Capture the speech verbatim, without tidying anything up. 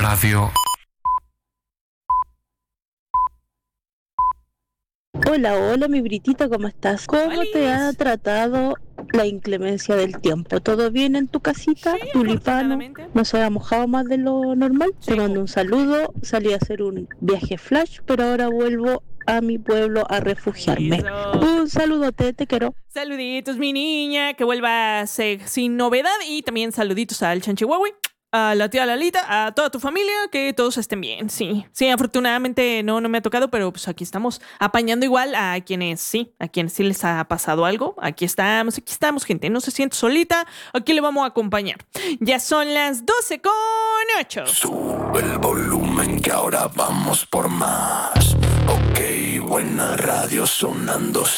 Radio. Hola, hola, mi Britita, ¿cómo estás? ¿Cómo ¡Olis! te ha tratado la inclemencia del tiempo? ¿Todo bien en tu casita? Sí, Tulipano, afortunadamente. ¿no se ha mojado más de lo normal? Sí. Te mando un saludo, salí a hacer un viaje flash, pero ahora vuelvo a mi pueblo a refugiarme. Eso. Un saludote, te quiero. Saluditos, mi niña, que vuelvas eh, sin novedad. Y también saluditos al Chanchihuahua, a la tía Lalita, a toda tu familia, que todos estén bien. Sí, sí, afortunadamente no, no me ha tocado, pero pues aquí estamos apañando igual a quienes sí, a quienes sí les ha pasado algo. Aquí estamos, aquí estamos, gente. No se siente solita, aquí le vamos a acompañar. Ya son las doce con ocho. Sube el volumen que ahora vamos por más. Ok, buena radio sonando.